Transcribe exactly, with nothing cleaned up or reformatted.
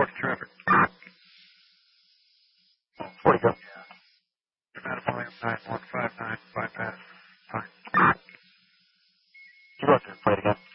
traffic. forty go. Nevada volume nine one five nine, bypass. Fine. You go to the plate again.